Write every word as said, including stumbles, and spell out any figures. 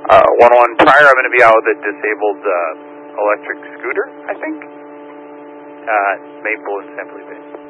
Uh, one oh one prior, I'm going to be out with a disabled uh, electric scooter, I think. Uh, Maple and San Felipe.